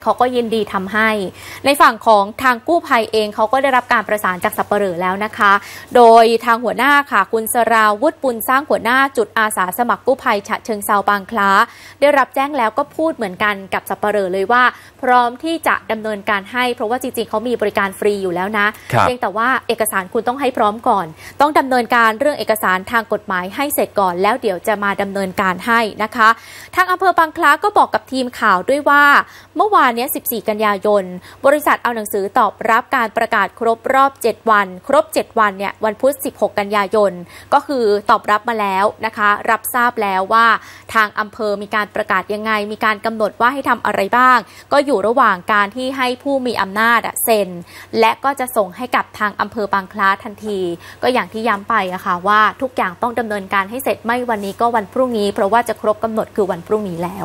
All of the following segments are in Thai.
เขาก็ยินดีทำให้ในฝั่งของทางกู้ภัยเองเขาก็ได้รับการประสานจากสัปเหร่อแล้วนะคะโดยทางหัวหน้าค่ะคุณสราวุฒิปุณสร้างหัวหน้าจุดอาสาสมัครกู้ภัยฉะเชิงเซาบางคล้าได้รับแจ้งแล้วก็พูดเหมือนกันกับสัปเหร่อเลยว่าพร้อมที่จะดำเนินการให้เพราะว่าจริงๆเขามีบริการฟรีอยู่แล้วนะเพียงแต่ว่าเอกสารคุณต้องให้พร้อมก่อนต้องดำเนินการเรื่องเอกสารทางกฎหมายให้เสร็จก่อนแล้วเดี๋ยวจะมาดำเนินการให้นะคะทางอำเภอบางคล้าก็บอกกับทีมข่าวด้วยว่าเมื่อวานนี้14 กันยายนบริษัทเอาหนังสือตอบรับการประกาศครบรอบ7 วันครบ7 วันเนี่ยวันพุธ16 กันยายนก็คือตอบรับมาแล้วนะคะรับทราบแล้วว่าทางอำเภอมีการประกาศยังไงมีการกำหนดว่าให้ทำอะไรบ้างก็อยู่ระหว่างการที่ให้ผู้มีอำนาจเซ็นและก็จะส่งให้กับทางอำเภอบางคล้าทันทีก็อย่างที่ย้ำไปอะค่ะว่าทุกอย่างต้องดำเนินการให้เสร็จไม่วันนี้ก็วันพรุ่งนี้เพราะว่าจะครบกำหนดคือวันพรุ่งนี้แล้ว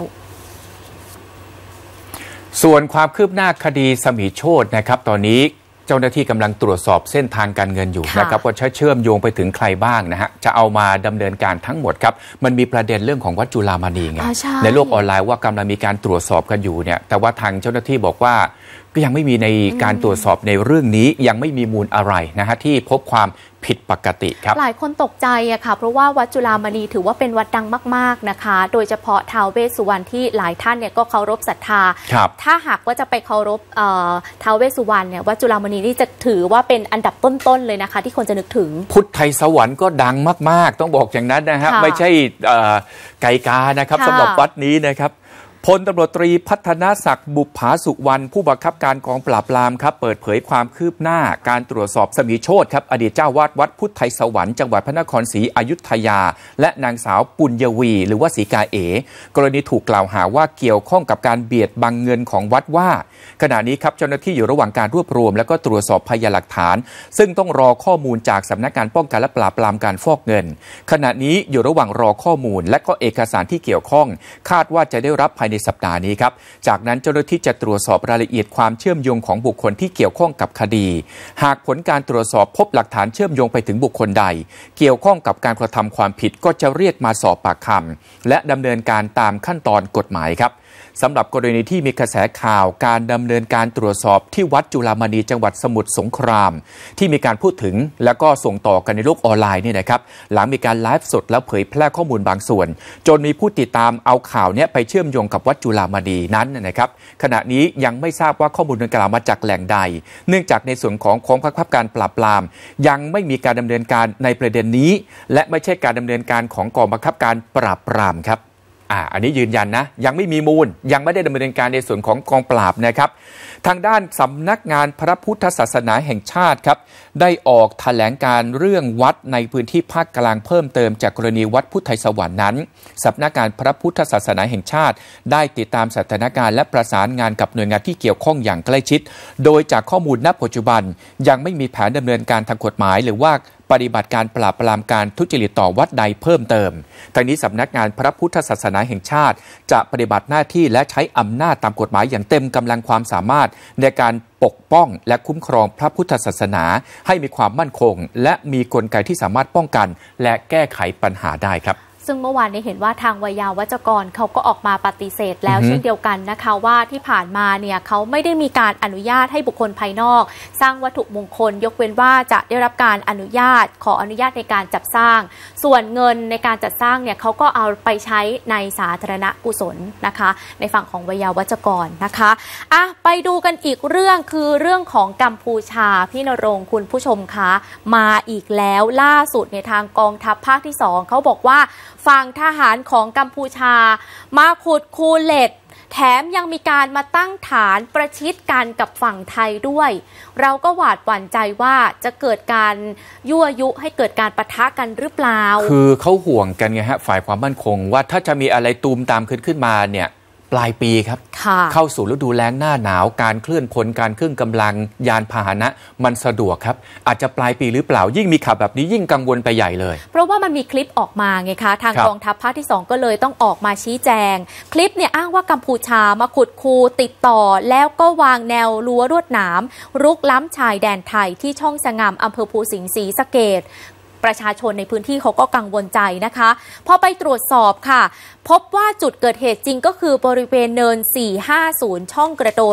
ส่วนความคืบหน้าคดีสมิโชตินะครับตอนนี้เจ้าหน้าที่กำลังตรวจสอบเส้นทางการเงินอยู่นะครับว่าเชื่อมโยงไปถึงใครบ้างนะฮะจะเอามาดำเนินการทั้งหมดครับมันมีประเด็นเรื่องของวัดจุฬามณีไงในโลกออนไลน์ว่ากำลังมีการตรวจสอบกันอยู่เนี่ยแต่ว่าทางเจ้าหน้าที่บอกว่าก็ยังไม่มีในการตรวจสอบในเรื่องนี้ยังไม่มีมูลอะไรนะฮะที่พบความผิดปกติครับหลายคนตกใจอะค่ะเพราะว่าวัดจุฬามณีถือว่าเป็นวัดดังมากๆนะคะโดยเฉพาะท้าวเวสสุวรรณที่หลายท่านเนี่ยก็เคารพศรัทธาถ้าหากว่าจะไปเคารพท้าวเวสสุวรรณเนี่ยวัดจุฬามณีนี่จะถือว่าเป็นอันดับต้นๆเลยนะคะที่คนจะนึกถึงพุทธไทยสวรรค์ก็ดังมากๆต้องบอกอย่างนั้นนะฮะไม่ใช่ไก่กานะครับสำหรับวัดนี้นะครับพลตำรวจตรีพัฒนศักดิ์บุปผาสุวรรณผู้บังคับการกองปราบปรามครับเปิดเผยความคืบหน้าการตรวจสอบสมิโชติครับอดีตเจ้าวาดวัดพุทธไทยสวรรค์จังหวัดพระนครศรีอยุธยาและนางสาวปุญญวีหรือว่าศรีกาเอกรณีถูกกล่าวหาว่าเกี่ยวข้องกับการเบียดบังเงินของวัดว่าขณะนี้ครับเจ้าหน้าที่อยู่ระหว่างการรวบรวมและก็ตรวจสอบพยานหลักฐานซึ่งต้องรอข้อมูลจากสำนักงานป้องกันและปราบปรามการฟอกเงินขณะนี้อยู่ระหว่างรอข้อมูลและก็เอกสารที่เกี่ยวข้องคาดว่าจะได้รับภายในสัปดาห์นี้ครับจากนั้นเจ้าหน้าที่จะตรวจสอบรายละเอียดความเชื่อมโยงของบุคคลที่เกี่ยวข้องกับคดีหากผลการตรวจสอบพบหลักฐานเชื่อมโยงไปถึงบุคคลใดเกี่ยวข้องกับการกระทำความผิดก็จะเรียกมาสอบปากคำและดำเนินการตามขั้นตอนกฎหมายครับสำหรับกรณีที่มีกระแสข่าวการดำเนินการตรวจสอบที่วัดจุฬามณีจังหวัดสมุทรสงครามที่มีการพูดถึงแล้วก็ส่งต่อกันในโลกออนไลน์นี่นะครับหลังมีการไลฟ์สดแล้วเผยแพร่ข้อมูลบางส่วนจนมีผู้ติดตามเอาข่าวนี้ไปเชื่อมโยงกับวัดจุฬามณีนั้นนะครับขณะนี้ยังไม่ทราบว่าข้อมูลดังกล่าวมาจากแหล่งใดเนื่องจากในส่วนของกองบังคับการปราบปรามยังไม่มีการดำเนินการในประเด็นนี้และไม่ใช่การดำเนินการของกองบังคับการปราบปรามครับอันนี้ยืนยันนะยังไม่มีมูลยังไม่ได้ดำเนินการในส่วนของกองปราบนะครับทางด้านสำนักงานพระพุทธศาสนาแห่งชาติครับได้ออกแถลงการเรื่องวัดในพื้นที่ภาคกลางเพิ่มเติมจากกรณีวัดพุทธไทยสวรรค์นั้นสำนักงานพระพุทธศาสนาแห่งชาติได้ติดตามสถานการณ์และประสานงานกับหน่วยงานที่เกี่ยวข้องอย่างใกล้ชิดโดยจากข้อมูลณปัจจุบันยังไม่มีแผนดำเนินการทางกฎหมายหรือว่าปฏิบัติการปราบปรามการทุจริตต่อวัดใดเพิ่มเติมทางนี้สำนักงานพระพุทธศาสนาแห่งชาติจะปฏิบัติหน้าที่และใช้อำนาจตามกฎหมายอย่างเต็มกำลังความสามารถในการปกป้องและคุ้มครองพระพุทธศาสนาให้มีความมั่นคงและมีกลไกที่สามารถป้องกันและแก้ไขปัญหาได้ครับซึ่งเมื่อวานนี้เห็นว่าทางวิยาวัจกรเขาก็ออกมาปฏิเสธแล้วเช่นเดียวกันนะคะว่าที่ผ่านมาเนี่ยเขาไม่ได้มีการอนุญาตให้บุคคลภายนอกสร้างวัตถุมงคลยกเว้นว่าจะได้รับการอนุญาตขออนุญาตในการจัดสร้างส่วนเงินในการจัดสร้างเนี่ยเขาก็เอาไปใช้ในสาธารณกุศลนะคะในฝั่งของวิยาวัจกรนะคะไปดูกันอีกเรื่องคือเรื่องของกัมพูชาพี่ณรงค์คุณผู้ชมคะมาอีกแล้วล่าสุดในทางกองทัพภาคที่2เขาบอกว่าฝั่งทหารของกัมพูชามาขุดคูเหล็กแถมยังมีการมาตั้งฐานประชิดกันกับฝั่งไทยด้วยเราก็หวาดหวั่นใจว่าจะเกิดการยั่วยุให้เกิดการปะทะกันหรือเปล่าคือเขาห่วงกันไงฮะฝ่ายความมั่นคงว่าถ้าจะมีอะไรตูมตามขึ้นมาเนี่ยปลายปีครับเข้าสู่ฤดูแล้งหน้าหนาวการเคลื่อนพลการเคลื่อนกำลังยานพาหนะมันสะดวกครับอาจจะปลายปีหรือเปล่ายิ่งมีข่าวแบบนี้ยิ่งกังวลไปใหญ่เลยเพราะว่ามันมีคลิปออกมาไงคะทางกองทัพภาคที่2ก็เลยต้องออกมาชี้แจงคลิปเนี่ยอ้างว่ากัมพูชามาขุดคูติดต่อแล้วก็วางแนวรั้วลวดหนามรุกล้ำชายแดนไทยที่ช่องสงามอำเภอภูสิงห์ศรีสะเกษ ประชาชนในพื้นที่เขาก็กังวลใจนะคะพอไปตรวจสอบค่ะพบว่าจุดเกิดเหตุจริงก็คือบริเวณเนิน450ช่องกระโดด